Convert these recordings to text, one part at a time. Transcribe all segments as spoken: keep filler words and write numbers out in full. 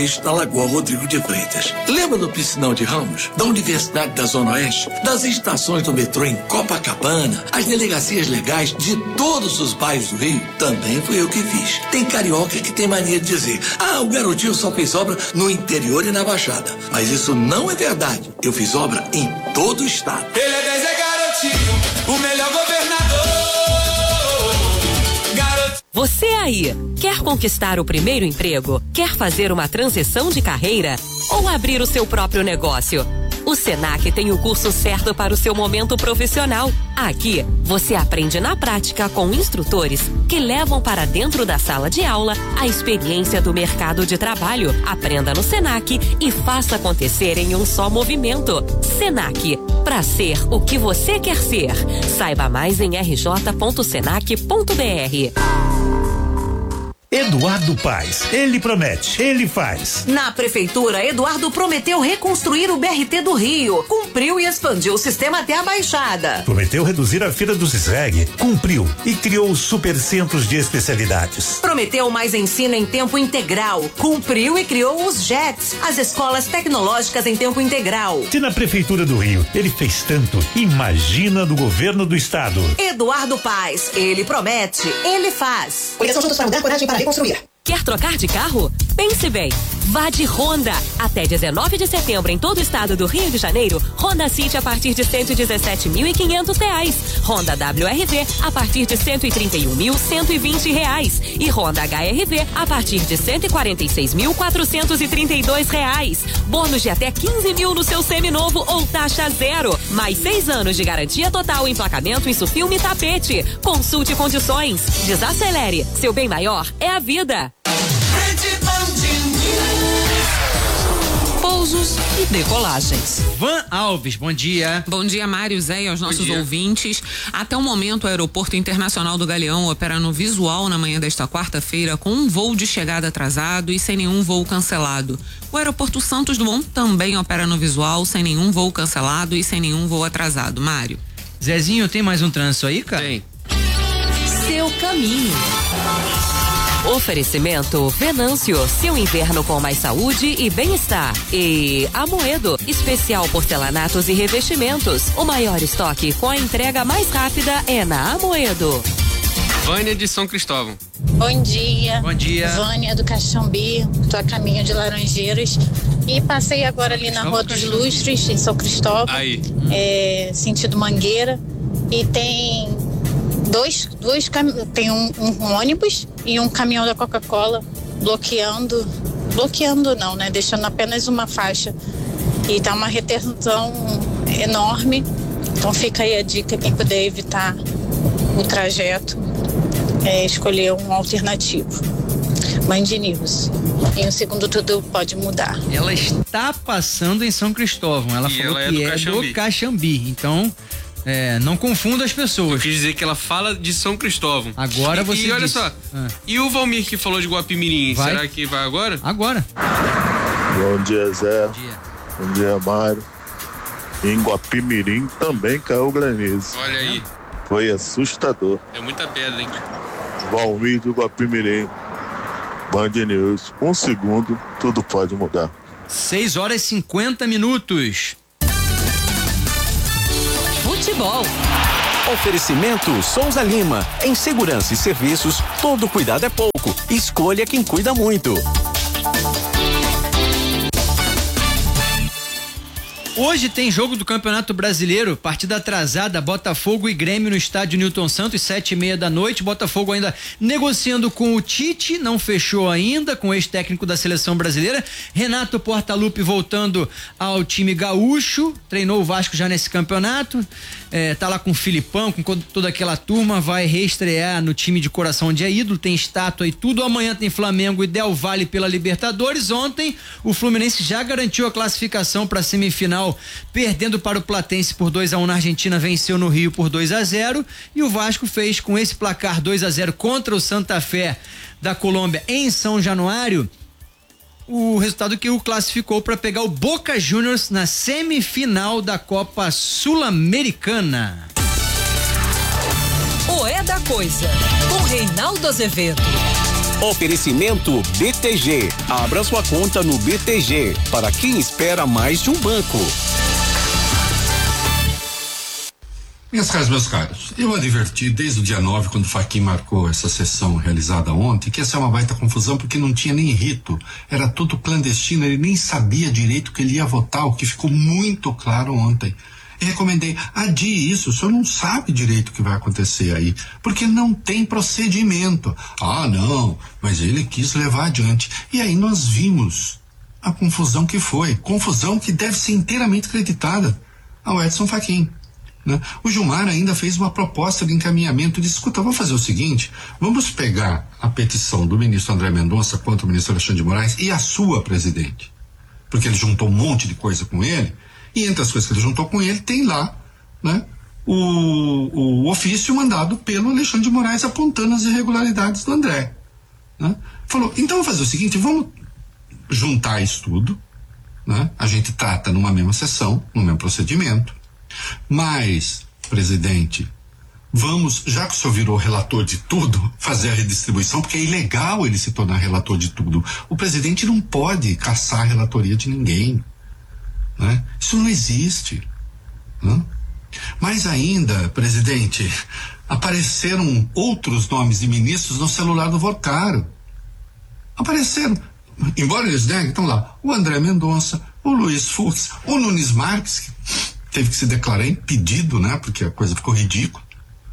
na Lagoa Rodrigo de Freitas. Lembra do piscinão de Ramos? Da Universidade da Zona Oeste? Das estações do metrô em Copacabana? As delegacias legais de todos os bairros do Rio? Também fui eu que fiz. Tem carioca que tem mania de dizer: ah, o garotinho só fez obra no interior e na Baixada. Mas isso não é verdade. Eu fiz obra em todo o estado. Ele é dez, é garotinho, o melhor governador. Garotinho. Você aí, quer conquistar o primeiro emprego? Quer fazer uma transição de carreira? Ou abrir o seu próprio negócio? O Senac tem o curso certo para o seu momento profissional. Aqui, você aprende na prática com instrutores que levam para dentro da sala de aula a experiência do mercado de trabalho. Aprenda no Senac e faça acontecer em um só movimento. Senac, para ser o que você quer ser. Saiba mais em r j ponto senac ponto b r. Eduardo Paes, ele promete, ele faz. Na prefeitura, Eduardo prometeu reconstruir o B R T do Rio, cumpriu e expandiu o sistema até a Baixada. Prometeu reduzir a fila do Cisreg, cumpriu e criou os supercentros de especialidades. Prometeu mais ensino em tempo integral, cumpriu e criou os J E Ts, as escolas tecnológicas em tempo integral. Se na prefeitura do Rio ele fez tanto, imagina no governo do estado. Eduardo Paes, ele promete, ele faz. Coligação Juntos para Mudar, coragem para reconstruir. Quer trocar de carro? Pense bem. Vá de Honda. Até dezenove de setembro em todo o estado do Rio de Janeiro, Honda City a partir de cento e dezessete mil e quinhentos reais. Honda W R V a partir de cento e trinta e um mil cento e vinte reais. E Honda H R V a partir de cento e quarenta e seis mil quatrocentos e trinta e dois reais. Bônus de até quinze mil no seu seminovo ou taxa zero. Mais seis anos de garantia total, emplacamento, isso filme e tapete. Consulte condições. Desacelere. Seu bem maior é a vida. Pousos e decolagens. Van Alves, bom dia. Bom dia, Mário, Zé e aos nossos ouvintes. Até o momento, o Aeroporto Internacional do Galeão opera no visual na manhã desta quarta-feira com um voo de chegada atrasado e sem nenhum voo cancelado. O Aeroporto Santos Dumont também opera no visual sem nenhum voo cancelado e sem nenhum voo atrasado. Mário. Zezinho, tem mais um trânsito aí, cara? Tem. Seu caminho. Oferecimento Venâncio, seu inverno com mais saúde e bem-estar. E Amoedo, especial porcelanatos e revestimentos. O maior estoque com a entrega mais rápida é na Amoedo. Vânia de São Cristóvão. Bom dia. Bom dia. Vânia do Caxambi, tô a caminho de Laranjeiras e passei agora ali na Rua dos Lustres, em São Cristóvão. Aí. É, sentido Mangueira. E tem dois, dois cam... tem um, um ônibus e um caminhão da Coca-Cola bloqueando, bloqueando não, né? Deixando apenas uma faixa. E tá uma retenção enorme. Então fica aí a dica, quem puder evitar o trajeto, é escolher um alternativo. Band News. Em um segundo tudo pode mudar. Ela está passando em São Cristóvão. Ela E falou ela é que do é Caxambi. do Caxambi. Então, é, não confunda as pessoas. Eu quis dizer que ela fala de São Cristóvão. Agora e, você E olha disse. só, Ah. e o Valmir que falou de Guapimirim, Vai? será que vai agora? Agora. Bom dia, Zé. Bom dia. Bom dia, Mário. Em Guapimirim também caiu granizo. Olha aí, Foi assustador. é muita pedra, hein? Valmir do Guapimirim. Band News. Um segundo, tudo pode mudar. seis horas e cinquenta minutos. Futebol. Oferecimento Souza Lima. Em segurança e serviços, todo cuidado é pouco. Escolha quem cuida muito. Hoje tem jogo do Campeonato Brasileiro, partida atrasada, Botafogo e Grêmio no estádio Newton Santos, sete e meia da noite. Botafogo ainda negociando com o Tite, não fechou ainda com o ex-técnico da seleção brasileira. Renato Portaluppi voltando ao time gaúcho, treinou o Vasco já nesse campeonato, é, tá lá com o Filipão, com toda aquela turma, vai reestrear no time de coração onde é ídolo, tem estátua e tudo. Amanhã tem Flamengo e Del Valle pela Libertadores. Ontem o Fluminense já garantiu a classificação para a semifinal, perdendo para o Platense por dois a um na Argentina, venceu no Rio por dois a zero, e o Vasco fez com esse placar dois a zero contra o Santa Fé da Colômbia em São Januário, o resultado que o classificou para pegar o Boca Juniors na semifinal da Copa Sul-Americana. O É da Coisa, com Reinaldo Azevedo. Oferecimento B T G. Abra sua conta no B T G, para quem espera mais de um banco. Minhas caras, meus caros, eu adverti desde o dia nove, quando o Fachin marcou essa sessão realizada ontem, que ia ser uma baita confusão, porque não tinha nem rito, era tudo clandestino, ele nem sabia direito que ele ia votar, o que ficou muito claro ontem. E recomendei, adie isso, o senhor não sabe direito o que vai acontecer aí, porque não tem procedimento. Ah, não, mas ele quis levar adiante. E aí nós vimos a confusão que foi, confusão que deve ser inteiramente creditada ao Edson Fachin. Né? O Gilmar ainda fez uma proposta de encaminhamento, disse, escuta, vamos fazer o seguinte, vamos pegar a petição do ministro André Mendonça contra o ministro Alexandre de Moraes e a sua, presidente, porque ele juntou um monte de coisa com ele, e entre as coisas que ele juntou com ele tem lá, né, o, o ofício mandado pelo Alexandre de Moraes apontando as irregularidades do André, né? Falou, então vamos fazer o seguinte, vamos juntar isso tudo, né? A gente trata numa mesma sessão, no mesmo procedimento. Mas, presidente, vamos, já que o senhor virou relator de tudo, fazer a redistribuição, porque é ilegal ele se tornar relator de tudo. O presidente não pode caçar a relatoria de ninguém, né? Isso não existe, né? Mais ainda, presidente, apareceram outros nomes de ministros no celular do Vocaro. Apareceram, embora eles neguem, estão lá, o André Mendonça, o Luiz Fux, o Nunes Marques, que teve que se declarar impedido, né? Porque a coisa ficou ridícula.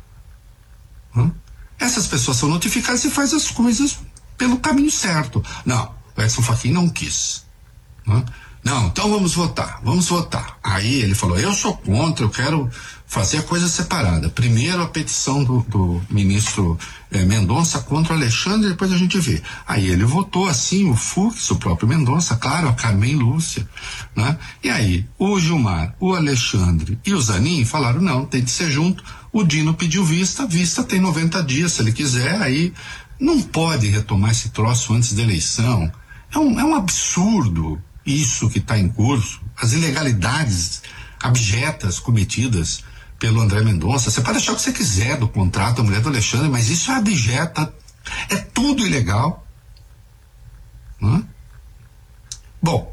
Hum? Essas pessoas são notificadas e faz as coisas pelo caminho certo. Não, o Edson Fachin não quis. Hum? Não, então vamos votar, vamos votar. Aí ele falou, eu sou contra, eu quero fazer a coisa separada. Primeiro a petição do, do ministro eh, Mendonça contra o Alexandre, depois a gente vê. Aí ele votou assim, o Fux, o próprio Mendonça, claro, a Carmen Lúcia, né? E aí o Gilmar, o Alexandre e o Zanin falaram, não, tem que ser junto. O Dino pediu vista, vista tem noventa dias, se ele quiser, aí não pode retomar esse troço antes da eleição. É um, é um absurdo isso que está em curso, as ilegalidades abjetas cometidas pelo André Mendonça. Você pode achar o que você quiser do contrato da mulher do Alexandre, mas isso é abjeta, é tudo ilegal. Hum? Bom,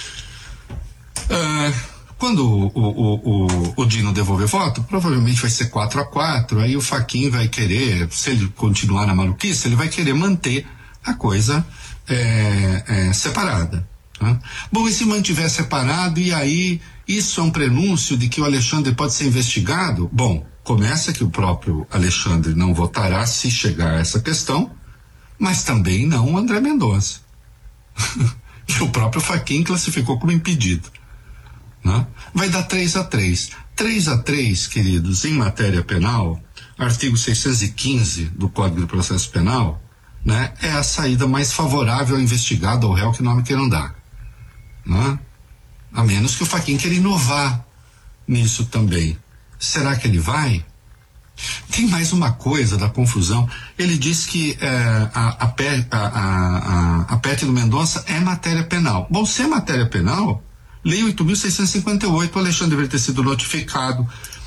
uh, quando o, o, o, o Dino devolver voto, provavelmente vai ser quatro a quatro, aí o Fachin vai querer, se ele continuar na maluquice, ele vai querer manter a coisa é, é, separada. Né? Bom, e se mantiver separado, e aí isso é um prenúncio de que o Alexandre pode ser investigado? Bom, começa que o próprio Alexandre não votará se chegar a essa questão, mas também não o André Mendonça, que o próprio Fachin classificou como impedido. Né? Vai dar três a três. três a três, queridos, em matéria penal, artigo seiscentos e quinze do Código de Processo Penal, né, é a saída mais favorável ao investigado, ao réu, que nome queiram dar. Né? A menos que o Fachin queira inovar nisso também. Será que ele vai? Tem mais uma coisa da confusão. Ele diz que é, a, a, a, a, a P E T do Mendonça é matéria penal. Bom, se é matéria penal, Lei oito mil seiscentos e cinquenta e oito, o Alexandre deveria ter sido notificado,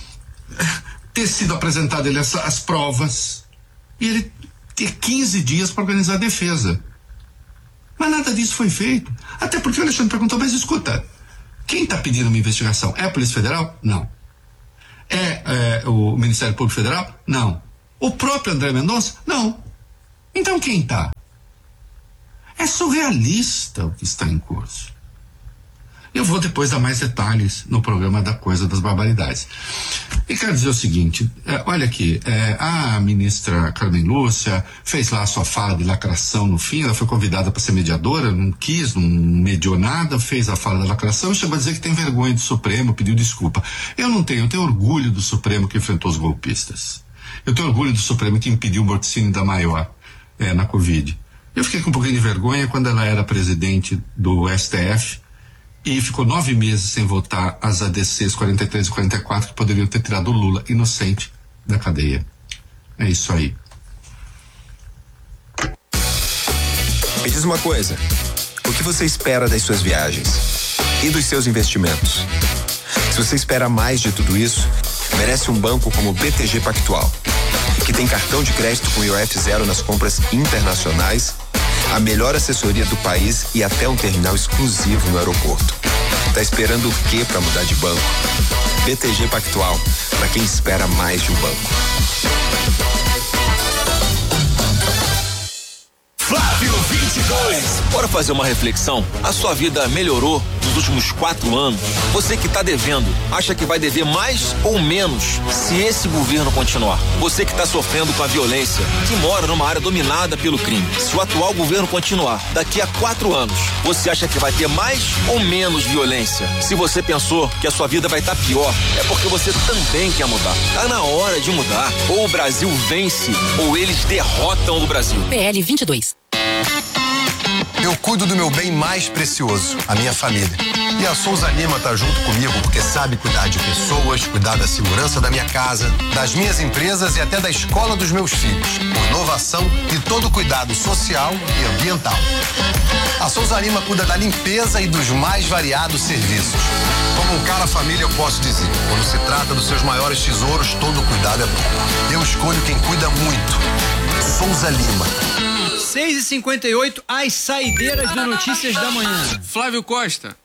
ter sido apresentado ele as, as provas, e ele ter quinze dias para organizar a defesa. Mas nada disso foi feito. Até porque o Alexandre perguntou, mas escuta, quem está pedindo uma investigação? É a Polícia Federal? Não. É, é o Ministério Público Federal? Não. O próprio André Mendonça? Não. Então quem está? É surrealista o que está em curso. Eu vou depois dar mais detalhes no programa da Coisa das Barbaridades. E quero dizer o seguinte, é, olha aqui, é, a ministra Carmen Lúcia fez lá a sua fala de lacração no fim, ela foi convidada para ser mediadora, não quis, não mediou nada, fez a fala da lacração e chegou a dizer que tem vergonha do Supremo, pediu desculpa. Eu não tenho, eu tenho orgulho do Supremo que enfrentou os golpistas. Eu tenho orgulho do Supremo que impediu o morticínio da Maior é, na Covid. Eu fiquei com um pouquinho de vergonha quando ela era presidente do S T F e ficou nove meses sem votar as A D Cs quarenta e três e quarenta e quatro que poderiam ter tirado o Lula inocente da cadeia. É isso aí. Me diz uma coisa, o que você espera das suas viagens e dos seus investimentos? Se você espera mais de tudo isso, merece um banco como o B T G Pactual, que tem cartão de crédito com I O F zero nas compras internacionais a melhor assessoria do país e até um terminal exclusivo no aeroporto. Tá esperando o quê para mudar de banco? B T G Pactual, para quem espera mais de um banco. Flávio vinte e dois. Bora fazer uma reflexão? A sua vida melhorou nos últimos quatro anos? Você que tá devendo, acha que vai dever mais ou menos se esse governo continuar? Você que tá sofrendo com a violência, que mora numa área dominada pelo crime, se o atual governo continuar, daqui a quatro anos, você acha que vai ter mais ou menos violência? Se você pensou que a sua vida vai estar pior, é porque você também quer mudar. Tá na hora de mudar. Ou o Brasil vence, ou eles derrotam o Brasil. P L vinte e dois. Eu cuido do meu bem mais precioso, a minha família. E a Souza Lima tá junto comigo porque sabe cuidar de pessoas, cuidar da segurança da minha casa, das minhas empresas e até da escola dos meus filhos, com inovação e todo cuidado social e ambiental. A Souza Lima cuida da limpeza e dos mais variados serviços. Como um cara família, eu posso dizer, quando se trata dos seus maiores tesouros, todo cuidado é bom. Eu escolho quem cuida muito. Souza Lima. seis e cinquenta e oito, as saideiras do Notícias da Manhã. Flávio Costa.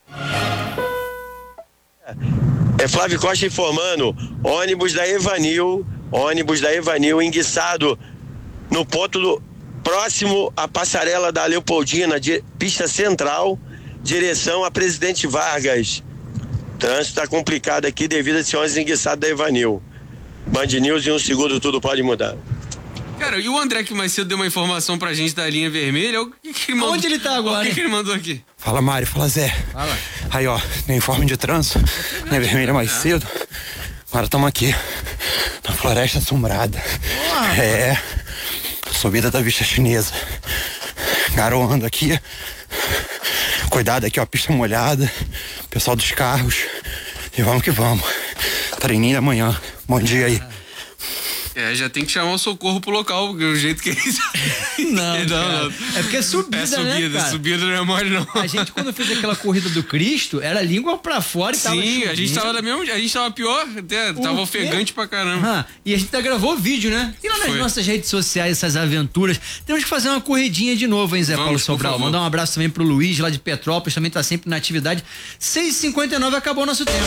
É Flávio Costa informando, ônibus da Evanil, ônibus da Evanil enguiçado no ponto do, próximo à passarela da Leopoldina, de, pista central, direção a Presidente Vargas. O trânsito está complicado aqui devido a esse ônibus enguiçado da Evanil. Band News, em um segundo tudo pode mudar. Cara, e o André que mais cedo deu uma informação pra gente da linha vermelha, o que, que ele mandou? Onde ele tá agora? O que, que ele mandou aqui? Fala, Mário, fala, Zé. Fala. Aí, ó, no informe de trânsito, linha vermelha mais cedo. Agora estamos aqui, na Floresta Assombrada. Oh. É, subida da Vista Chinesa. Garoando aqui. Cuidado aqui, ó, pista molhada. Pessoal dos carros. E vamos que vamos. Treininho amanhã. Bom dia aí. É, já tem que chamar o socorro pro local, porque o jeito que eles... Não, não, não. É porque é subida, é subida, né, cara? Subida não é mole, não. A gente, quando fez aquela corrida do Cristo, era língua pra fora e tava Sim, chovendo. a gente tava da mesma... A gente tava pior, até, tava quê? ofegante pra caramba. Ah, e a gente até gravou vídeo, né? E lá nas Foi. nossas redes sociais, essas aventuras. Temos que fazer uma corridinha de novo, hein, Zé Vamos, Paulo por Sobral? favor. Mandar um abraço também pro Luiz, lá de Petrópolis, também tá sempre na atividade. seis e cinquenta e nove, acabou o nosso tempo.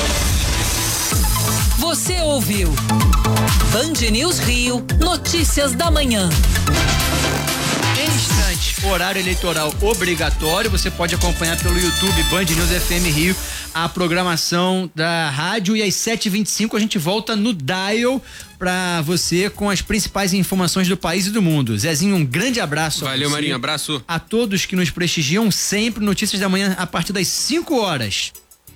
Você ouviu Band News Rio, Notícias da Manhã. Em instantes, horário eleitoral obrigatório, você pode acompanhar pelo YouTube Band News F M Rio a programação da rádio, e às sete e vinte e cinco a gente volta no Dial pra você com as principais informações do país e do mundo. Zezinho, um grande abraço. Valeu, Marinho, abraço. A todos que nos prestigiam sempre, Notícias da Manhã a partir das cinco horas.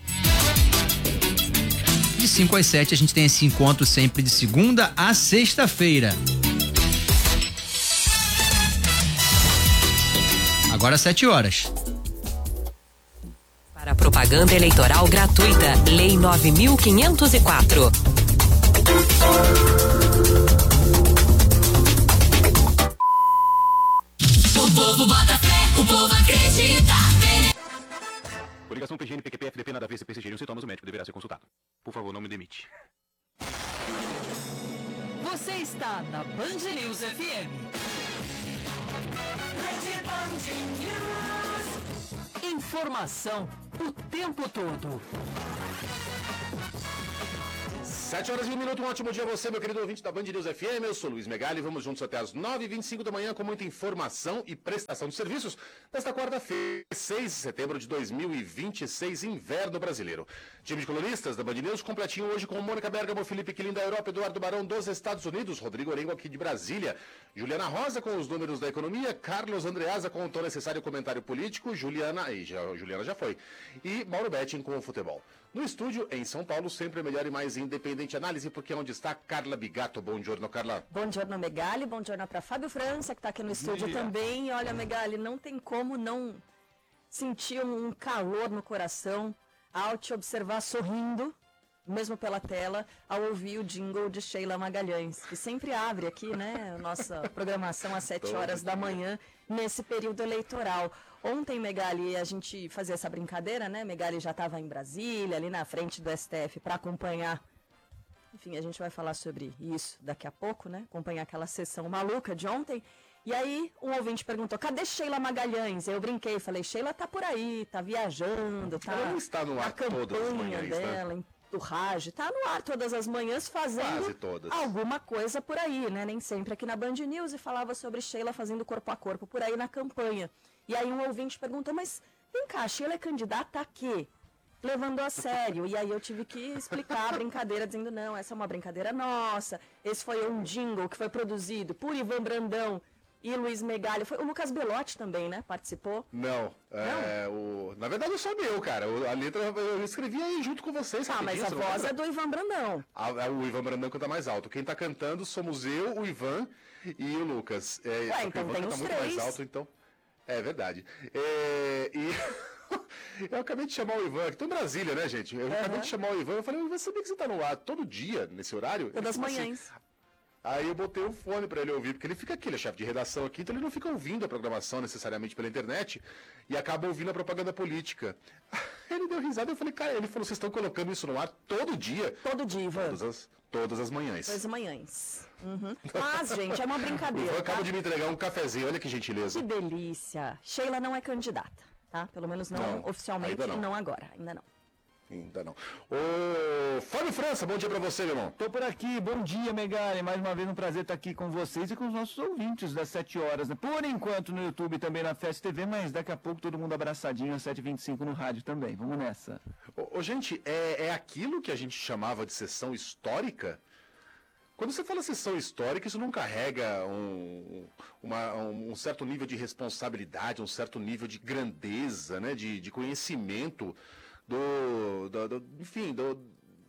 De cinco às sete a gente tem esse encontro sempre de segunda a sexta-feira. Agora sete horas. Para propaganda eleitoral gratuita, Lei nove mil quinhentos e quatro. O povo bota fé, o povo acredita. Coligação P G N, P Q P, F D P, nada a ver se persistirem os sintomas, o médico deverá ser consultado. Por favor, não me demite. Você está na Band News F M. Informação o tempo todo. Sete horas e um minuto, um ótimo dia a você, meu querido ouvinte da Band News F M. Eu sou Luiz Megali, vamos juntos até as nove e vinte e cinco da manhã com muita informação e prestação de serviços nesta quarta-feira, seis de setembro de dois mil e vinte e seis, inverno brasileiro. Time de colunistas da Band News completinho hoje com Mônica Bergamo, Felipe Quilin da Europa, Eduardo Barão dos Estados Unidos, Rodrigo Orengo aqui de Brasília, Juliana Rosa com os números da economia, Carlos Andreasa com o tão necessário comentário político, Juliana, aí já, Juliana já foi, e Mauro Betting com o futebol. No estúdio, em São Paulo, sempre melhor e mais independente análise, porque é onde está Carla Bigato. Bom giorno, Carla. Bom giorno, Megali. Bom giorno para Fábio França, que está aqui no estúdio dia. também. E olha, Megali, não tem como não sentir um calor no coração ao te observar sorrindo, mesmo pela tela, ao ouvir o jingle de Sheila Magalhães, que sempre abre aqui, né, a nossa programação às sete horas da manhã, nesse período eleitoral. Ontem, Megali, a gente fazia essa brincadeira, né? Megali já estava em Brasília, ali na frente do S T F, para acompanhar. Enfim, a gente vai falar sobre isso daqui a pouco, né? Acompanhar aquela sessão maluca de ontem. E aí, um ouvinte perguntou, cadê Sheila Magalhães? Eu brinquei, falei, Sheila tá por aí, tá viajando, tá Ela não está no ar todas as manhãs, dela, né? do rádio, tá no ar todas as manhãs fazendo Quase todas. alguma coisa por aí, né? Nem sempre aqui na Band News, e falava sobre Sheila fazendo corpo a corpo por aí na campanha. E aí um ouvinte perguntou, mas vem cá, a Sheila é candidata a quê? Levando a sério. E aí eu tive que explicar a brincadeira, dizendo, não, essa é uma brincadeira nossa, esse foi um jingle que foi produzido por Ivan Brandão e Luiz Megali. Foi, o Lucas Belotti também, né? Participou? Não, é, o, na verdade eu sou meu, cara. O, a letra eu escrevi aí junto com vocês. Ah, mas a voz é do Ivan Brandão. A, a, o Ivan Brandão canta mais alto. Quem tá cantando somos eu, o Ivan e o Lucas. É, Ué, então o Ivan tem canta os muito três. mais alto, então. É verdade. É, e eu acabei de chamar o Ivan, que tô em Brasília, né, gente? Eu Uhum. acabei de chamar o Ivan, eu falei, Ivan, sabia que você tá no ar todo dia, nesse horário? Todas as Ele falou manhãs. assim, aí eu botei o fone pra ele ouvir, porque ele fica aqui, ele é chefe de redação aqui, então ele não fica ouvindo a programação necessariamente pela internet e acaba ouvindo a propaganda política. Ele deu risada e eu falei, cara, ele falou, vocês estão colocando isso no ar todo dia? Todo dia, Ivan. Todas as, todas as manhãs. Todas as manhãs. Uhum. Mas, gente, é uma O brincadeira. Ivan tá? acaba de me entregar um cafezinho, olha que gentileza. Que delícia. Sheila não é candidata, tá? Pelo menos não, Não, oficialmente, ainda não. não agora, ainda não. Ainda não. Ô, Fábio França, bom dia pra você, meu irmão. Tô por aqui, bom dia, Megali. Mais uma vez um prazer estar aqui com vocês e com os nossos ouvintes das sete horas, né? Por enquanto no YouTube e também na Fest T V, mas daqui a pouco todo mundo abraçadinho às sete e vinte e cinco no rádio também. Vamos nessa. Ô, ô, gente, é, é aquilo que a gente chamava de sessão histórica? Quando você fala sessão histórica, isso não carrega um, uma- um- um certo nível de responsabilidade, um certo nível de grandeza, né? De, de conhecimento do, do- do- enfim, do-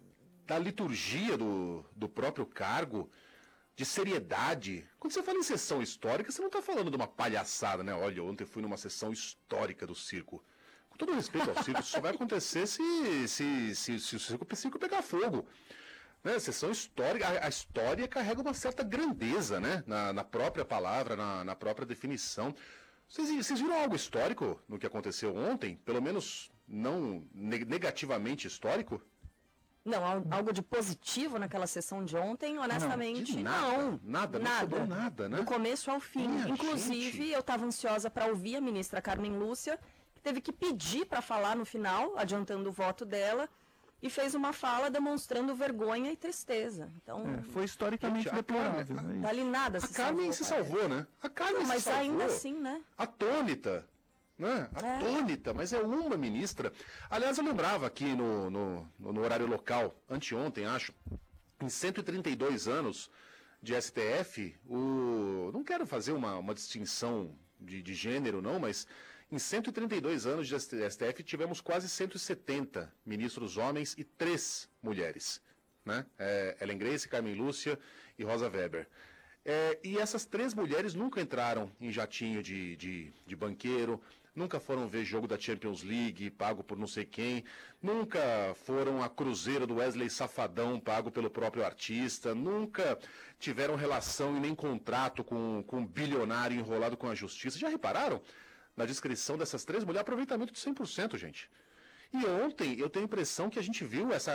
da liturgia do, do próprio cargo, de seriedade. Quando você fala em sessão histórica, você não está falando de uma palhaçada, né? Olha, ontem eu fui numa sessão histórica do circo. Com todo respeito ao circo, isso só vai acontecer se, se, se, se o circo, o circo pegar fogo. Né? Sessão histórica, a, a história carrega uma certa grandeza, né? Na, na própria palavra, na, na própria definição. Vocês, vocês viram algo histórico no que aconteceu ontem? Pelo menos não ne- negativamente histórico? Não, al- algo de positivo naquela sessão de ontem, honestamente, de nada, não. nada, não sobrou nada, né? Do começo ao fim. Minha Inclusive, gente. eu estava ansiosa para ouvir a ministra Carmen Lúcia, que teve que pedir para falar no final, adiantando o voto dela, e fez uma fala demonstrando vergonha e tristeza. Então, É, foi historicamente Gente, a deplorável. Carmen- é isso. dali nada A se Carmen salvou, se cara. salvou, né? A Carmen Não, se mas salvou. ainda assim, né? Atônita, né? Atônita, mas é uma ministra. Aliás, eu lembrava aqui no, no, no- no horário local, anteontem, acho, em cento e trinta e dois anos de S T F, o... não quero fazer uma, uma distinção de, de gênero, não, mas em cento e trinta e dois anos de S T F tivemos quase cento e setenta ministros homens e três mulheres, né? É, Ellen Grace, Carmen Lúcia e Rosa Weber. É, e essas três mulheres nunca entraram em jatinho de, de, de banqueiro, nunca foram ver jogo da Champions League pago por não sei quem, nunca foram a cruzeiro do Wesley Safadão pago pelo próprio artista, nunca tiveram relação e nem contrato com, com um bilionário enrolado com a justiça. Já repararam? Na descrição dessas três mulheres, aproveitamento de cem por cento, gente. E ontem eu tenho a impressão que a gente viu essa,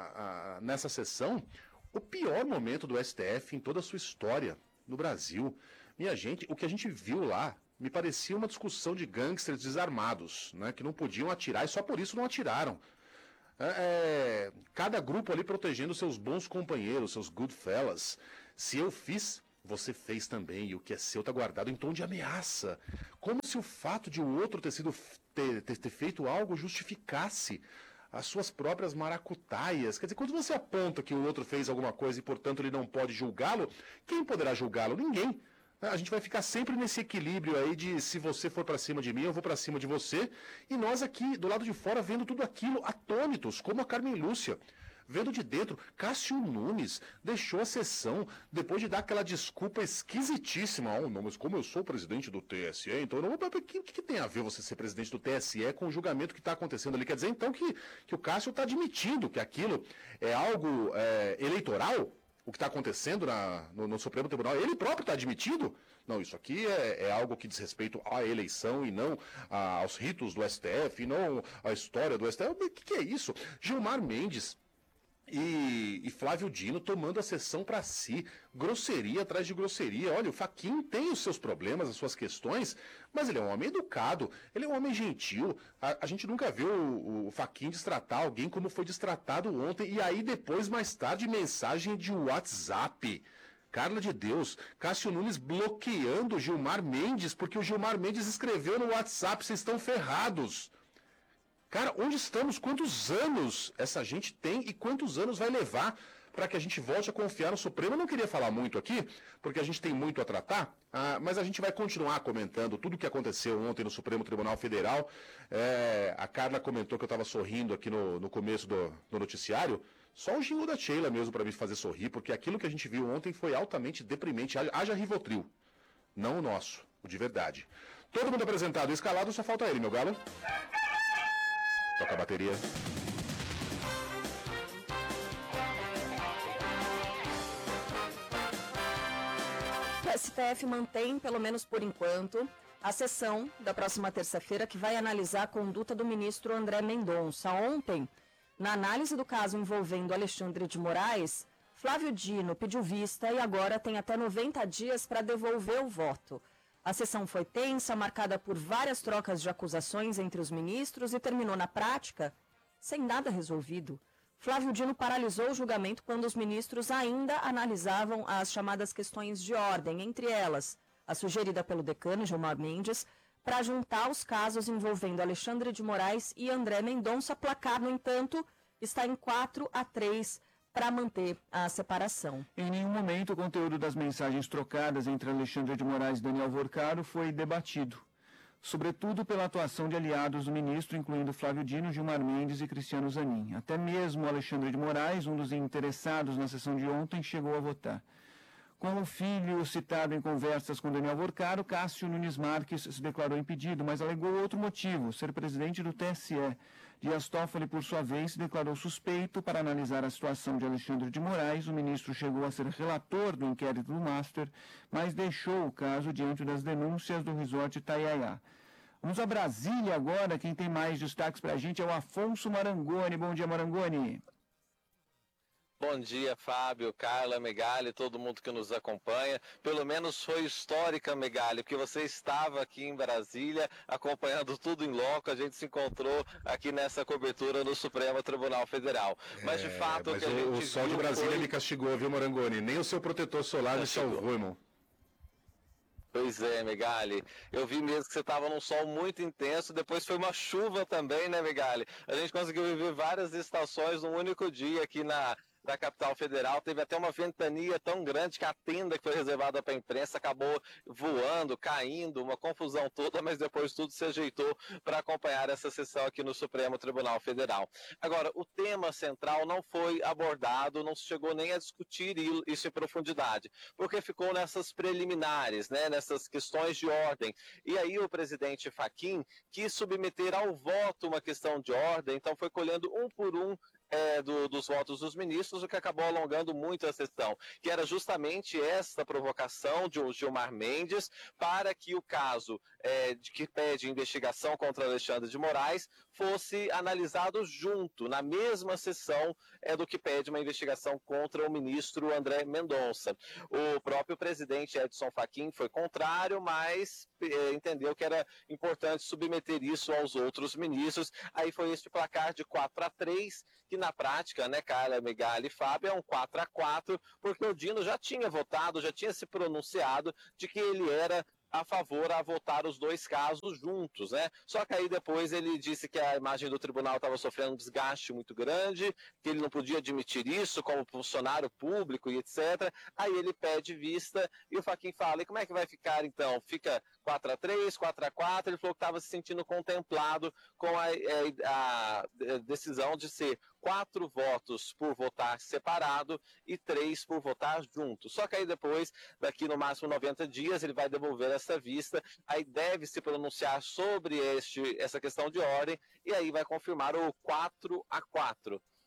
a- a- nessa sessão o pior momento do S T F em toda a sua história no Brasil. Minha gente, o que a gente viu lá me parecia uma discussão de gangsters desarmados, né, que não podiam atirar e só por isso não atiraram. É, é, cada grupo ali protegendo seus bons companheiros, seus good fellas. Se eu fiz, você fez também, e o que é seu está guardado em tom de ameaça. Como se o fato de o outro ter sido ter, ter, ter feito algo justificasse as suas próprias maracutaias. Quer dizer, quando você aponta que o outro fez alguma coisa e, portanto, ele não pode julgá-lo, quem poderá julgá-lo? Ninguém. A gente vai ficar sempre nesse equilíbrio aí de se você for para cima de mim, eu vou para cima de você. E nós aqui, do lado de fora, vendo tudo aquilo, atônitos, como a Carmen Lúcia. Vendo de dentro, Cássio Nunes deixou a sessão depois de dar aquela desculpa esquisitíssima. Oh, não, mas como eu sou presidente do T S E, então não, o que, que tem a ver você ser presidente do T S E com o julgamento que está acontecendo ali? Quer dizer, então, que, que o Cássio está admitindo que aquilo é algo é, eleitoral? O que está acontecendo na, no, no Supremo Tribunal, ele próprio está admitindo? Não, isso aqui é, é algo que diz respeito à eleição e não a, aos ritos do S T F, e não à história do S T F. O que, que é isso? Gilmar Mendes, E, e Flávio Dino tomando a sessão para si, grosseria atrás de grosseria. Olha, o Fachin tem os seus problemas, as suas questões, mas ele é um homem educado, ele é um homem gentil. A, a gente nunca viu o, o Fachin destratar alguém como foi destratado ontem. E aí depois, mais tarde, mensagem de WhatsApp. Carla de Deus, Cássio Nunes bloqueando o Gilmar Mendes, porque o Gilmar Mendes escreveu no WhatsApp, vocês estão ferrados. Cara, onde estamos? Quantos anos essa gente tem e quantos anos vai levar para que a gente volte a confiar no Supremo? Eu não queria falar muito aqui, porque a gente tem muito a tratar, ah, mas a gente vai continuar comentando tudo o que aconteceu ontem no Supremo Tribunal Federal. É, a Carla comentou que eu estava sorrindo aqui no, no começo do, do noticiário. Só o jingle da Sheila mesmo para me fazer sorrir, porque aquilo que a gente viu ontem foi altamente deprimente. Haja Rivotril, não o nosso, o de verdade. Todo mundo apresentado e escalado, só falta ele, meu galo. Toca a bateria. O S T F mantém, pelo menos por enquanto, a sessão da próxima terça-feira que vai analisar a conduta do ministro André Mendonça. Ontem, na análise do caso envolvendo Alexandre de Moraes, Flávio Dino pediu vista e agora tem até noventa dias para devolver o voto. A sessão foi tensa, marcada por várias trocas de acusações entre os ministros e terminou na prática sem nada resolvido. Flávio Dino paralisou o julgamento quando os ministros ainda analisavam as chamadas questões de ordem, entre elas a sugerida pelo decano Gilmar Mendes, para juntar os casos envolvendo Alexandre de Moraes e André Mendonça. Placar, no entanto, está em quatro a três para manter a separação. Em nenhum momento o conteúdo das mensagens trocadas entre Alexandre de Moraes e Daniel Vorcaro foi debatido, sobretudo pela atuação de aliados do ministro, incluindo Flávio Dino, Gilmar Mendes e Cristiano Zanin. Até mesmo Alexandre de Moraes, um dos interessados na sessão de ontem, chegou a votar. Com o filho citado em conversas com Daniel Vorcaro, Cássio Nunes Marques se declarou impedido, mas alegou outro motivo, ser presidente do T S E. Dias Toffoli, por sua vez, se declarou suspeito para analisar a situação de Alexandre de Moraes. O ministro chegou a ser relator do inquérito do Master, mas deixou o caso diante das denúncias do resort Itaiaiá. Vamos a Brasília agora. Quem tem mais destaques para a gente é o Afonso Marangoni. Bom dia, Marangoni. Bom dia, Fábio, Carla, Megali, todo mundo que nos acompanha. Pelo menos foi histórica, Megali, porque você estava aqui em Brasília acompanhando tudo em loco. A gente se encontrou aqui nessa cobertura no Supremo Tribunal Federal. Mas, de fato, é, mas o que a o, gente o sol de Brasília foi... me castigou, viu, Marangoni? Nem o seu protetor solar me salvou, irmão. Pois é, Megali. Eu vi mesmo que você estava num sol muito intenso, depois foi uma chuva também, né, Megali? A gente conseguiu viver várias estações num único dia aqui na... da capital federal. Teve até uma ventania tão grande que a tenda que foi reservada para a imprensa acabou voando, caindo, uma confusão toda, mas depois tudo se ajeitou para acompanhar essa sessão aqui no Supremo Tribunal Federal. Agora, o tema central não foi abordado, não se chegou nem a discutir isso em profundidade, porque ficou nessas preliminares, né, nessas questões de ordem. E aí o presidente Fachin quis submeter ao voto uma questão de ordem, então foi colhendo um por um É, do, dos votos dos ministros, o que acabou alongando muito a sessão, que era justamente esta provocação de Gilmar Mendes para que o caso é, de que pede investigação contra Alexandre de Moraes fosse analisado junto, na mesma sessão é, do que pede uma investigação contra o ministro André Mendonça. O próprio presidente Edson Fachin foi contrário, mas é, entendeu que era importante submeter isso aos outros ministros. Aí foi este placar de quatro a três, que na prática, né, Carla, Megali e Fábio, é um quatro a quatro, porque o Dino já tinha votado, já tinha se pronunciado de que ele era a favor a votar os dois casos juntos, né? Só que aí depois ele disse que a imagem do tribunal estava sofrendo um desgaste muito grande, que ele não podia admitir isso como funcionário público e etcétera. Aí ele pede vista e o Fachin fala, e como é que vai ficar então? Fica quatro a três, quatro a quatro, ele falou que estava se sentindo contemplado com a, a, a decisão de ser quatro votos por votar separado e três por votar junto. Só que aí depois, daqui no máximo noventa dias, ele vai devolver essa vista, aí deve se pronunciar sobre este, essa questão de ordem, e aí vai confirmar o quatro a quatro.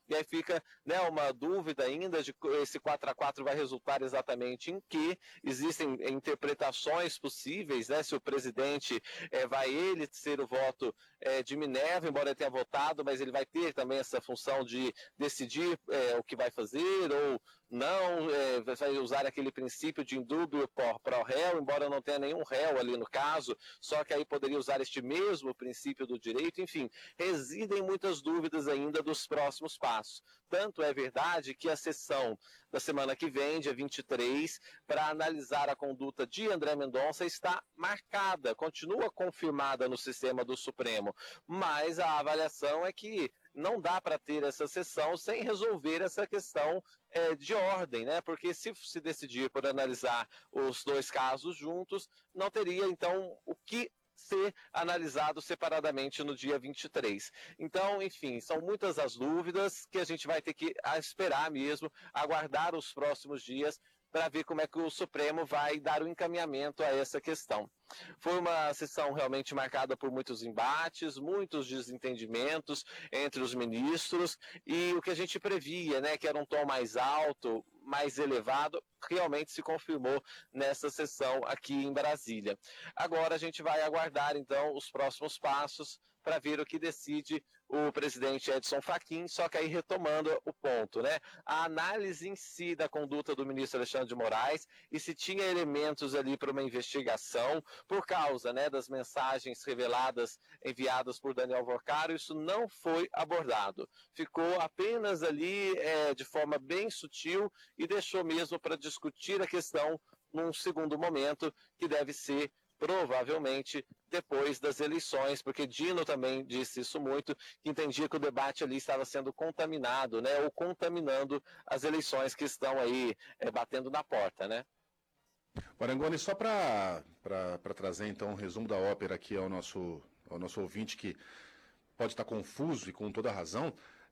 E aí fica, né, uma dúvida ainda de esse quatro a quatro vai resultar exatamente em quê? Existem interpretações possíveis, né? Se o presidente é, vai ele ser o voto é, de Minerva, embora ele tenha votado, mas ele vai ter também essa função de decidir é, o que vai fazer ou não, é, vai usar aquele princípio de indúbio pro réu, embora não tenha nenhum réu ali no caso, só que aí poderia usar este mesmo princípio do direito, enfim, residem muitas dúvidas ainda dos próximos passos. Tanto é verdade que a sessão da semana que vem, dia vinte e três, para analisar a conduta de André Mendonça está marcada, continua confirmada no sistema do Supremo, mas a avaliação é que não dá para ter essa sessão sem resolver essa questão é, de ordem, né? Porque se se decidir por analisar os dois casos juntos, não teria, então, o que ser analisado separadamente no dia vinte e três. Então, enfim, são muitas as dúvidas que a gente vai ter que esperar mesmo, aguardar os próximos dias para ver como é que o Supremo vai dar o encaminhamento a essa questão. Foi uma sessão realmente marcada por muitos embates, muitos desentendimentos entre os ministros e o que a gente previa, né, que era um tom mais alto, mais elevado, realmente se confirmou nessa sessão aqui em Brasília. Agora a gente vai aguardar então os próximos passos para ver o que decide o presidente Edson Fachin, só que aí retomando o ponto, né? A análise em si da conduta do ministro Alexandre de Moraes e se tinha elementos ali para uma investigação por causa, né, das mensagens reveladas enviadas por Daniel Vorcaro, isso não foi abordado. Ficou apenas ali é, de forma bem sutil e deixou mesmo para discutir a questão num segundo momento, que deve ser provavelmente depois das eleições, porque Dino também disse isso muito, que entendia que o debate ali estava sendo contaminado, né, ou contaminando as eleições que estão aí é, batendo na porta, né? Marangoni, só para trazer então um resumo da ópera aqui ao nosso, ao nosso ouvinte que pode estar confuso e com toda a razão,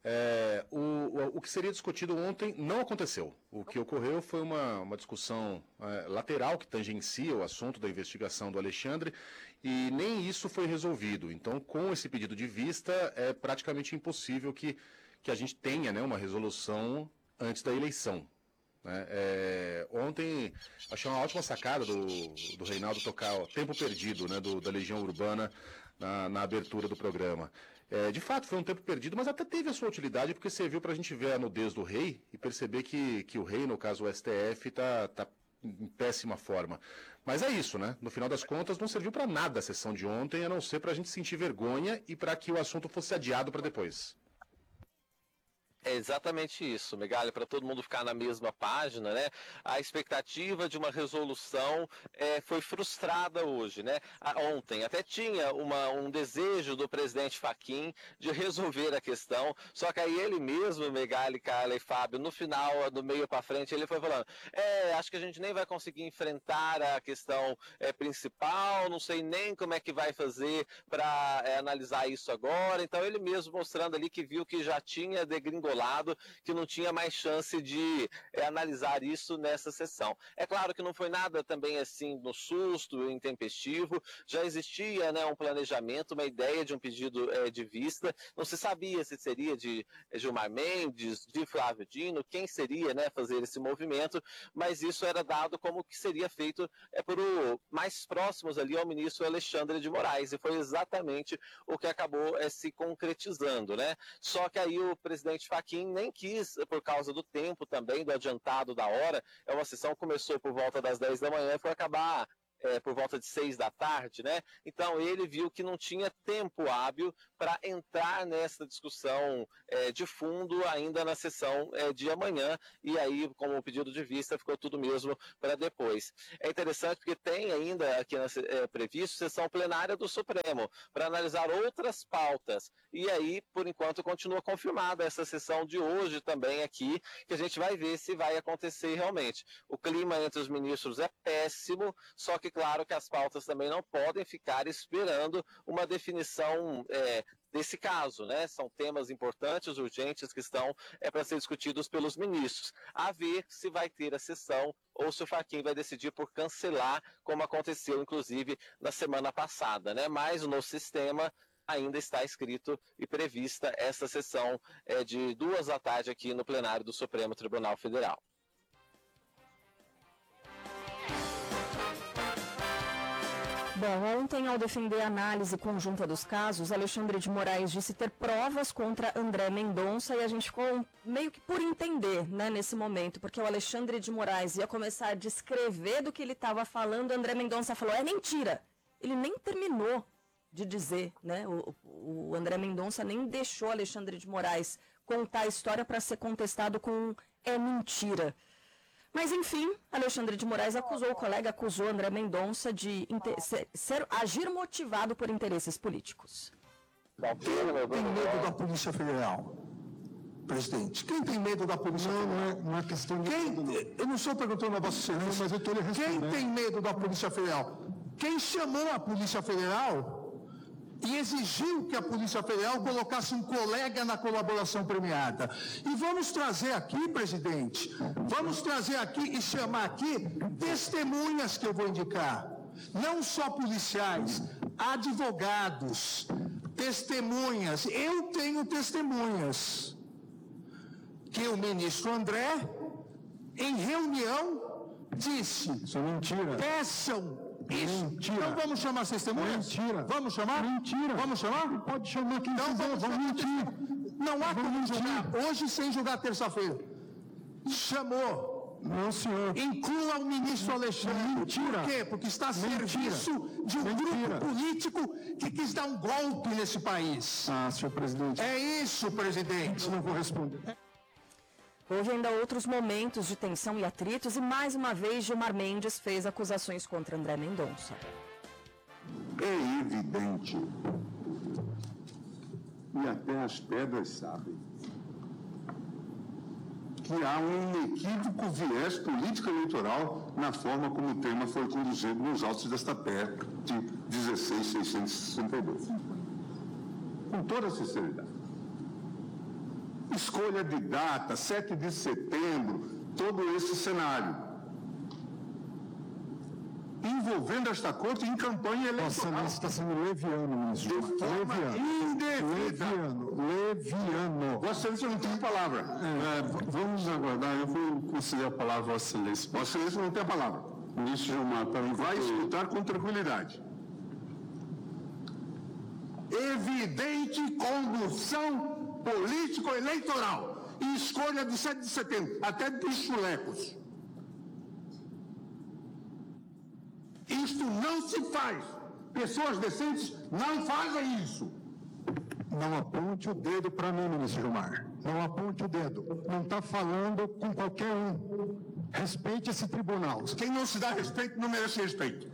é, o, o, o que seria discutido ontem não aconteceu. O que ocorreu foi uma, uma discussão é, lateral que tangencia o assunto da investigação do Alexandre e nem isso foi resolvido. Então, com esse pedido de vista, é praticamente impossível que, que a gente tenha, né, uma resolução antes da eleição. Né? É, ontem, achei uma ótima sacada do, do Reinaldo tocar ó, Tempo Perdido, né, do, da Legião Urbana, na, na abertura do programa. É, de fato, foi um tempo perdido, mas até teve a sua utilidade, porque serviu para a gente ver a nudez do rei e perceber que, que o rei, no caso o S T F, está tá em péssima forma. Mas é isso, né? No final das contas, não serviu para nada a sessão de ontem, a não ser para a gente sentir vergonha e para que o assunto fosse adiado para depois. É exatamente isso, Megali, para todo mundo ficar na mesma página, né? A expectativa de uma resolução é, foi frustrada hoje, né? A, ontem até tinha uma, um desejo do presidente Fachin de resolver a questão, só que aí ele mesmo, Megali, Carla e Fábio, no final, do meio para frente, ele foi falando, é, acho que a gente nem vai conseguir enfrentar a questão é, principal, não sei nem como é que vai fazer para é, analisar isso agora, então ele mesmo mostrando ali que viu que já tinha degringolado, que não tinha mais chance de é, analisar isso nessa sessão. É claro que não foi nada também assim no susto, intempestivo, já existia, né, um planejamento, uma ideia de um pedido é, de vista, não se sabia se seria de Gilmar Mendes, de Flávio Dino, quem seria, né, fazer esse movimento, mas isso era dado como que seria feito é, por o, mais próximos ali ao ministro Alexandre de Moraes, e foi exatamente o que acabou é, se concretizando, né? Só que aí o presidente Fachin nem quis, por causa do tempo também, do adiantado da hora, é uma sessão que começou por volta das dez da manhã e foi acabar é, por volta de seis da tarde, né? Então ele viu que não tinha tempo hábil para entrar nessa discussão é, de fundo ainda na sessão é, de amanhã, e aí, como o pedido de vista, ficou tudo mesmo para depois. É interessante porque tem ainda aqui na, é, previsto sessão plenária do Supremo para analisar outras pautas, e aí, por enquanto, continua confirmada essa sessão de hoje também aqui, que a gente vai ver se vai acontecer realmente. O clima entre os ministros é péssimo, só que claro que as pautas também não podem ficar esperando uma definição é, desse caso, né? São temas importantes, urgentes, que estão é, para ser discutidos pelos ministros. A ver se vai ter a sessão ou se o Fachin vai decidir por cancelar, como aconteceu, inclusive, na semana passada, né? Mas no sistema ainda está escrito e prevista essa sessão é, de duas da tarde aqui no plenário do Supremo Tribunal Federal. Bom, ontem, ao defender a análise conjunta dos casos, Alexandre de Moraes disse ter provas contra André Mendonça e a gente ficou meio que por entender, né, nesse momento, porque o Alexandre de Moraes ia começar a descrever do que ele estava falando, André Mendonça falou, é mentira. Ele nem terminou de dizer, né, o, o André Mendonça nem deixou Alexandre de Moraes contar a história para ser contestado com é mentira. Mas, enfim, Alexandre de Moraes acusou, o colega acusou André Mendonça de ser, ser, agir motivado por interesses políticos. Quem tem medo da Polícia Federal? Presidente, quem tem medo da Polícia não, Federal? Não é, não é questão de... Quem, eu não estou perguntando a Vossa Excelência, mas eu estou lhe respondendo. Quem tem medo da Polícia Federal? Quem chamou a Polícia Federal e exigiu que a Polícia Federal colocasse um colega na colaboração premiada. E vamos trazer aqui, presidente, vamos trazer aqui e chamar aqui testemunhas que eu vou indicar. Não só policiais, advogados, testemunhas. Eu tenho testemunhas que o ministro André, em reunião, disse... Isso é mentira. Peçam... Isso. Mentira. Então vamos chamar as testemunhas? Mentira. Vamos chamar? Mentira. Vamos chamar? Pode chamar quem então, quiser, vamos mentir. Não há como julgar hoje sem julgar terça-feira. Chamou. Não, senhor. Inclua o ministro Alexandre. Mentira. Por quê? Porque está a serviço de um Mentira. grupo político que quis dar um golpe nesse país. Ah, senhor presidente. É isso, presidente. Eu não vou responder. Houve ainda outros momentos de tensão e atritos e, mais uma vez, Gilmar Mendes fez acusações contra André Mendonça. É evidente, e até as pedras sabem, que há um inequívoco viés político-eleitoral na forma como o tema foi conduzido nos autos desta P E C de dezesseis mil seiscentos e sessenta e dois. Com toda a sinceridade. Escolha de data, sete de setembro, todo esse cenário. Envolvendo esta corte em campanha eleitoral. Vossa Excelência está sendo leviano, ministro. De forma indevida. Leviano, leviano. Vossa Excelência não tem palavra. É, vamos aguardar, eu vou conceder a palavra a Vossa Excelência. Vossa Excelência não tem a palavra. Ministro Gilmar, vai escutar com tranquilidade. Evidente condução político-eleitoral e escolha de sete de setembro, até dos chulecos. Isto não se faz. Pessoas decentes não fazem isso. Não aponte o dedo para mim, ministro Gilmar. Não aponte o dedo. Não está falando com qualquer um. Respeite esse tribunal. Quem não se dá respeito não merece respeito.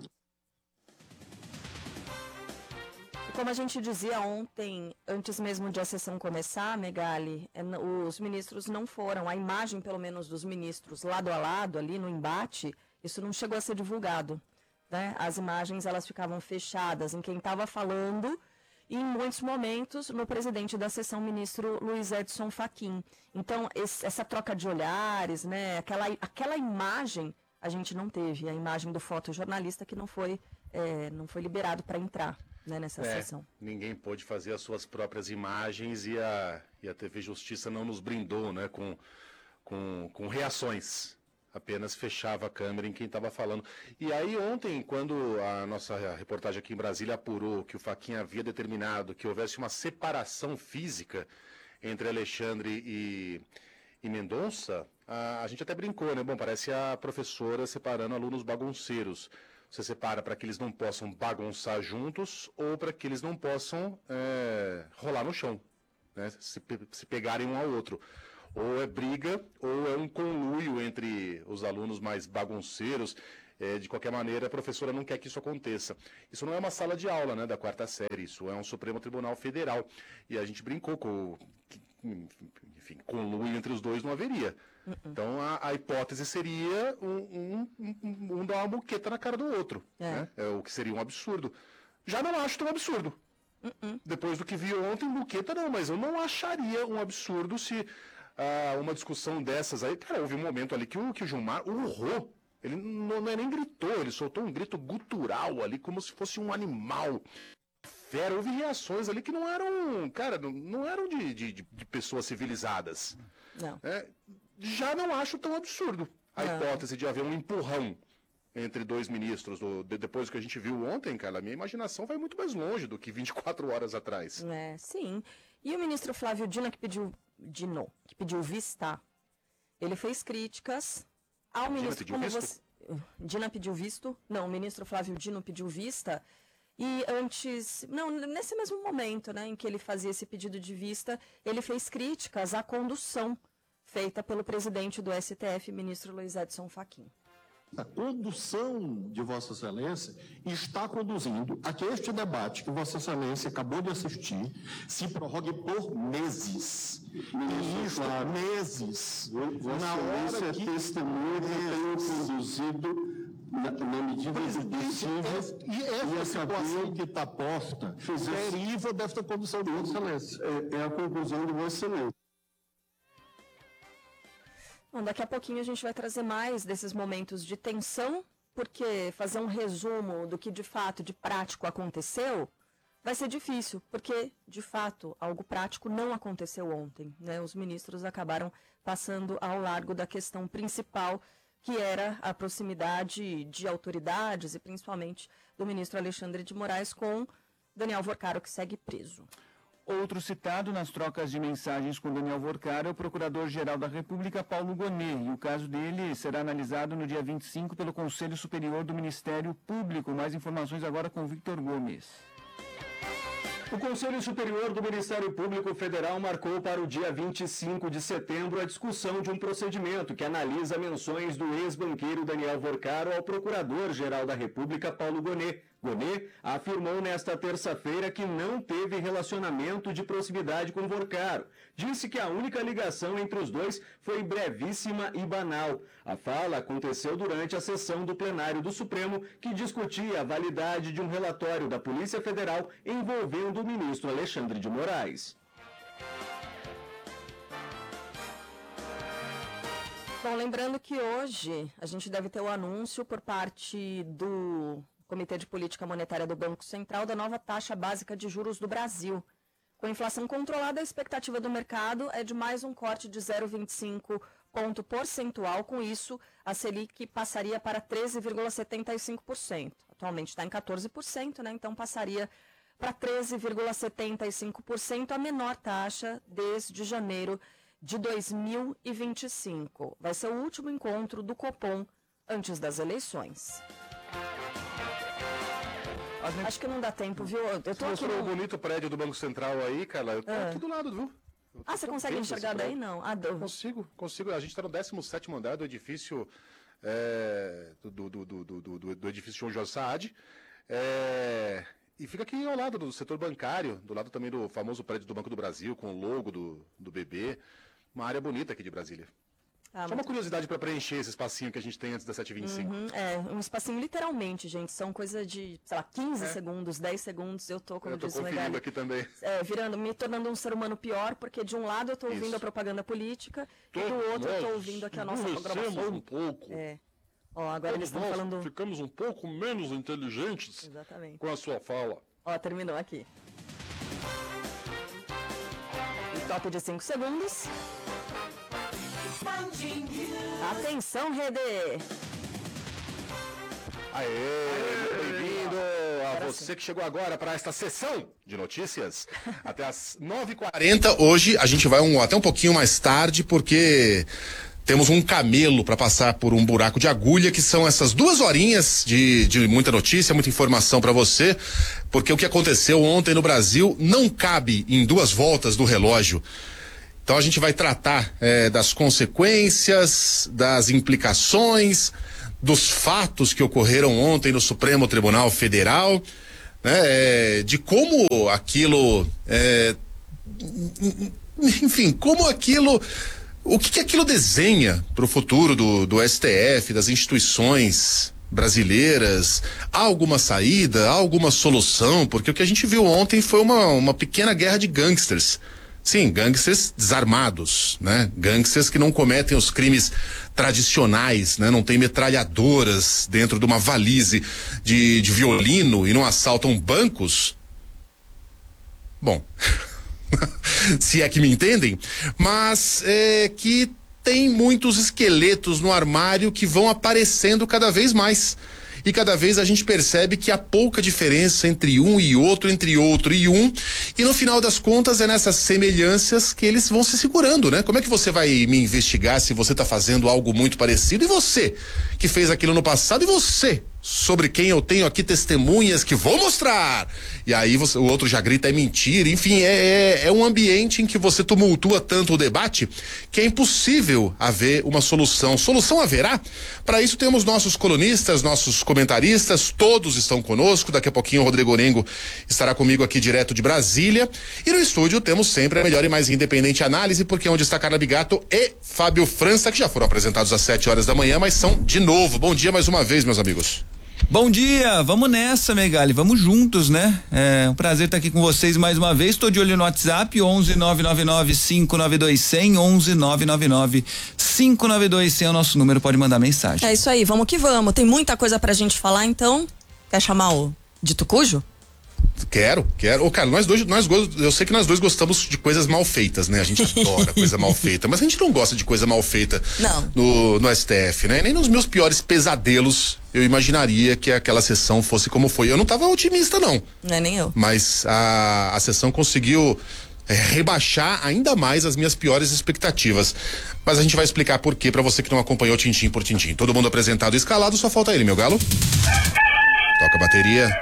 Como a gente dizia ontem, antes mesmo de a sessão começar, Megali, os ministros não foram, a imagem pelo menos dos ministros lado a lado, ali no embate, isso não chegou a ser divulgado, né? As imagens elas ficavam fechadas em quem estava falando e em muitos momentos no presidente da sessão, ministro Luiz Edson Fachin. Então, esse, essa troca de olhares, né? aquela, aquela imagem a gente não teve, a imagem do fotojornalista que não foi, é, não foi liberado para entrar. Né, nessa é, sessão. Ninguém pôde fazer as suas próprias imagens e a, e a T V Justiça não nos brindou, né, com, com, com reações. Apenas fechava a câmera em quem estava falando. E aí ontem, quando a nossa reportagem aqui em Brasília apurou que o Fachin havia determinado que houvesse uma separação física entre Alexandre e, e Mendonça, a, a gente até brincou, né? Bom, parece a professora separando alunos bagunceiros. Você separa para que eles não possam bagunçar juntos ou para que eles não possam é, rolar no chão, né? se, se pegarem um ao outro. Ou é briga ou é um conluio entre os alunos mais bagunceiros. É, de qualquer maneira, a professora não quer que isso aconteça. Isso não é uma sala de aula, né, da quarta série, isso é um Supremo Tribunal Federal. E a gente brincou com... Enfim, conluio entre os dois não haveria. Uh-uh. Então, a, a hipótese seria um, um, um, um dar uma buqueta na cara do outro. É. Né? É o que seria um absurdo. Já não acho tão absurdo. Uh-uh. Depois do que vi ontem, buqueta não, mas eu não acharia um absurdo se uh, uma discussão dessas aí... Cara, houve um momento ali que o, que o Gilmar urrou. Ele não, não é nem gritou, ele soltou um grito gutural ali, como se fosse um animal fera. Houve reações ali que não eram, cara, não, não eram de, de, de pessoas civilizadas. Não. É, já não acho tão absurdo a Não. hipótese de haver um empurrão entre dois ministros. Do, de, depois que a gente viu ontem, cara, a minha imaginação vai muito mais longe do que vinte e quatro horas atrás. É, sim. E o ministro Flávio Dino, que pediu, Dino, que pediu vista, ele fez críticas ao ministro... pediu como visto? Você, Dina pediu visto? Não, o ministro Flávio Dino pediu vista. E antes, não, nesse mesmo momento, né, em que ele fazia esse pedido de vista, ele fez críticas à condução feita pelo presidente do S T F, ministro Luiz Edson Fachin. A condução de Vossa Excelência está conduzindo a que este debate que Vossa Excelência acabou de assistir se prorrogue por meses. E isto, meses. Na hora que testemunha tenho conduzido na, na medida do possível e essa situação que está posta deriva desta condução de Vossa Excelência. É, é a conclusão de Vossa Excelência. Bom, daqui a pouquinho a gente vai trazer mais desses momentos de tensão, porque fazer um resumo do que de fato, de prático aconteceu, vai ser difícil, porque de fato algo prático não aconteceu ontem, né? Os ministros acabaram passando ao largo da questão principal, que era a proximidade de autoridades e principalmente do ministro Alexandre de Moraes com Daniel Vorcaro, que segue preso. Outro citado nas trocas de mensagens com Daniel Vorcaro é o Procurador-Geral da República, Paulo Gonet, e o caso dele será analisado no dia vinte e cinco pelo Conselho Superior do Ministério Público. Mais informações agora com Victor Gomes. O Conselho Superior do Ministério Público Federal marcou para o dia vinte e cinco de setembro a discussão de um procedimento que analisa menções do ex-banqueiro Daniel Vorcaro ao Procurador-Geral da República, Paulo Gonet. Gonet afirmou nesta terça-feira que não teve relacionamento de proximidade com Vorcaro. Disse que a única ligação entre os dois foi brevíssima e banal. A fala aconteceu durante a sessão do plenário do Supremo, que discutia a validade de um relatório da Polícia Federal envolvendo o ministro Alexandre de Moraes. Bom, lembrando que hoje a gente deve ter o anúncio por parte do Comitê de Política Monetária do Banco Central da nova taxa básica de juros do Brasil. Com a inflação controlada, a expectativa do mercado é de mais um corte de zero vírgula vinte e cinco ponto percentual. Com isso, a Selic passaria para treze vírgula setenta e cinco por cento. Atualmente está em quatorze por cento, né? Então passaria para treze vírgula setenta e cinco por cento, a menor taxa desde janeiro de dois mil e vinte e cinco. Vai ser o último encontro do Copom antes das eleições. Acho que não dá tempo, viu? Eu tô Você aqui mostrou no... o bonito prédio do Banco Central aí, Carla. Eu tô Ah. aqui do lado, viu? Eu tô Ah, você consegue contente enxergar desse daí? prédio. Não. Ah, do... Consigo, consigo. A gente está no décimo sétimo andar do edifício é, do, do, do, do, do, do edifício João Jorge Saad. É, e fica aqui ao lado do setor bancário, do lado também do famoso prédio do Banco do Brasil, com o logo do, do B B. Uma área bonita aqui de Brasília. Ah, Só uma muito- curiosidade para preencher esse espacinho que a gente tem antes das sete e vinte e cinco. Uhum, é, um espacinho literalmente, gente. São coisa de, sei lá, quinze É. segundos, dez segundos. Eu tô, como Eu tô diz o conferindo Megali, aqui também. é, virando, me tornando um ser humano pior, porque de um lado eu tô ouvindo Isso. a propaganda política Tô- e do outro eu tô nós ouvindo aqui a nossa emburrecemos programação. um pouco. É. Ó, agora eles estão nós falando... ficamos um pouco menos inteligentes Exatamente. com a sua fala. Ó, terminou aqui. E top de cinco segundos. Atenção, Rede! Aê, muito bem-vindo a você que chegou agora para esta sessão de notícias. Até as nove e quarenta. Hoje a gente vai um, até um pouquinho mais tarde, porque temos um camelo para passar por um buraco de agulha, que são essas duas horinhas de, de muita notícia, muita informação para você, porque o que aconteceu ontem no Brasil não cabe em duas voltas do relógio. Então a gente vai tratar eh, das consequências, das implicações, dos fatos que ocorreram ontem no Supremo Tribunal Federal, né, eh, de como aquilo, eh, enfim, como aquilo, o que, que aquilo desenha para o futuro do, do S T F, das instituições brasileiras. Há alguma saída, há alguma solução? Porque o que a gente viu ontem foi uma, uma pequena guerra de gangsters. Sim, gangsters desarmados, né? Gangsters que não cometem os crimes tradicionais, né? Não tem metralhadoras dentro de uma valise de, de violino e não assaltam bancos. bom, se é que me entendem, mas é que tem muitos esqueletos no armário que vão aparecendo cada vez mais. E cada vez a gente percebe que há pouca diferença entre um e outro, entre outro e um, e no final das contas é nessas semelhanças que eles vão se segurando, né? Como é que você vai me investigar se você tá fazendo algo muito parecido? E você, que fez aquilo no passado, e você, sobre quem eu tenho aqui testemunhas que vou mostrar? E aí você, o outro já grita, é mentira. Enfim, é, é, é um ambiente em que você tumultua tanto o debate que é impossível haver uma solução. Solução haverá? Para isso temos nossos colunistas, nossos comentaristas, todos estão conosco. Daqui a pouquinho o Rodrigo Orengo estará comigo aqui direto de Brasília. E no estúdio temos sempre a melhor e mais independente análise, porque é onde está Carla Bigato e Fábio França, que já foram apresentados às sete horas da manhã, mas são de novo. Bom dia mais uma vez, meus amigos. Bom dia, vamos nessa, Megali, vamos juntos, né? É um prazer estar aqui com vocês mais uma vez. Estou de olho no WhatsApp, onze nove nove nove cinco nove dois zero zero, onze nove nove nove cinco nove dois zero zero é o nosso número, pode mandar mensagem. É isso aí, vamos que vamos. Tem muita coisa pra gente falar, então. Quer chamar o Dito Cujo? Quero, quero. Ô, cara, nós dois, nós, eu sei que nós dois gostamos de coisas mal feitas, né? A gente adora coisa mal feita, mas a gente não gosta de coisa mal feita não. No, no S T F, né? Nem nos meus piores pesadelos eu imaginaria que aquela sessão fosse como foi. Eu não tava otimista, não. Não é nem eu. Mas a, a sessão conseguiu é, rebaixar ainda mais as minhas piores expectativas. Mas a gente vai explicar por quê pra você que não acompanhou tintim por tintim. Todo mundo apresentado e escalado, só falta ele, meu galo. Toca a bateria.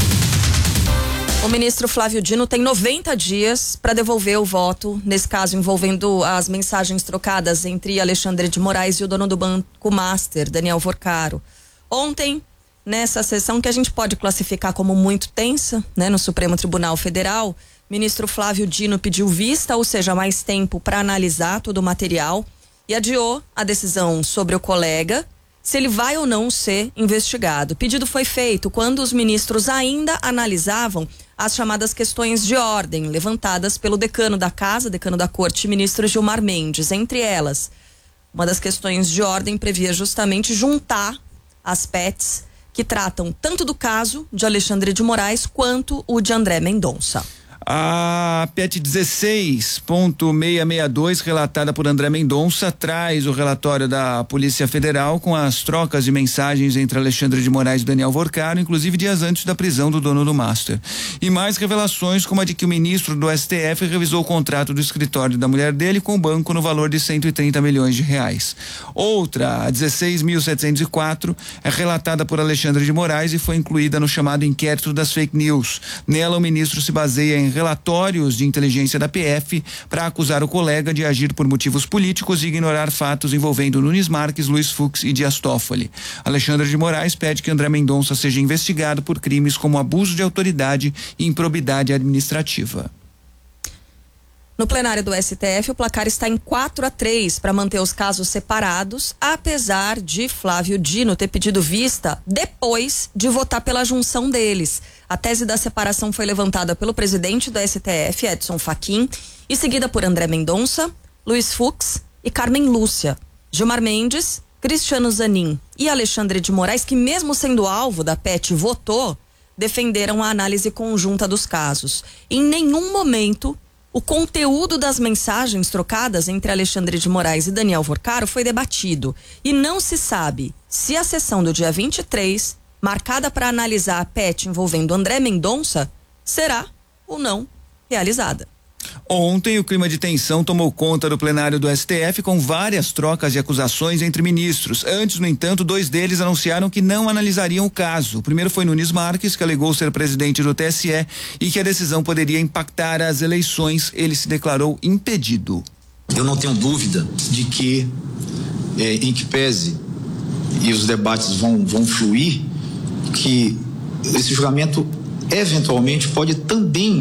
O ministro Flávio Dino tem noventa dias para devolver o voto, nesse caso envolvendo as mensagens trocadas entre Alexandre de Moraes e o dono do Banco Master, Daniel Vorcaro. Ontem, nessa sessão que a gente pode classificar como muito tensa, né, no Supremo Tribunal Federal, ministro Flávio Dino pediu vista, ou seja, mais tempo para analisar todo o material e adiou a decisão sobre o colega, se ele vai ou não ser investigado. O pedido foi feito quando os ministros ainda analisavam as chamadas questões de ordem levantadas pelo decano da Casa, decano da Corte, ministro Gilmar Mendes. Entre elas, uma das questões de ordem previa justamente juntar as P E Ts que tratam tanto do caso de Alexandre de Moraes quanto o de André Mendonça. A P E T dezesseis ponto seiscentos e sessenta e dois, relatada por André Mendonça, traz o relatório da Polícia Federal com as trocas de mensagens entre Alexandre de Moraes e Daniel Vorcaro, inclusive dias antes da prisão do dono do Master. E mais revelações, como a de que o ministro do S T F revisou o contrato do escritório da mulher dele com o banco no valor de cento e trinta milhões de reais. Outra, a dezesseis mil setecentos e quatro, é relatada por Alexandre de Moraes e foi incluída no chamado inquérito das fake news. Nela, o ministro se baseia em relatórios de inteligência da P F para acusar o colega de agir por motivos políticos e ignorar fatos envolvendo Nunes Marques, Luiz Fux e Dias Toffoli. Alexandre de Moraes pede que André Mendonça seja investigado por crimes como abuso de autoridade e improbidade administrativa. No plenário do S T F, o placar está em quatro a três para manter os casos separados, apesar de Flávio Dino ter pedido vista depois de votar pela junção deles. A tese da separação foi levantada pelo presidente do S T F, Edson Fachin, e seguida por André Mendonça, Luiz Fux e Carmen Lúcia. Gilmar Mendes, Cristiano Zanin e Alexandre de Moraes, que mesmo sendo alvo da P E T votou, defenderam a análise conjunta dos casos. Em nenhum momento o conteúdo das mensagens trocadas entre Alexandre de Moraes e Daniel Vorcaro foi debatido. E não se sabe se a sessão do dia vinte e três, marcada para analisar a P E T envolvendo André Mendonça, será ou não realizada. Ontem, o clima de tensão tomou conta do plenário do S T F com várias trocas de acusações entre ministros. Antes, no entanto, dois deles anunciaram que não analisariam o caso. O primeiro foi Nunes Marques, que alegou ser presidente do T S E e que a decisão poderia impactar as eleições. Ele se declarou impedido. Eu não tenho dúvida de que, é, em que pese, e os debates vão, vão fluir, que esse julgamento eventualmente pode também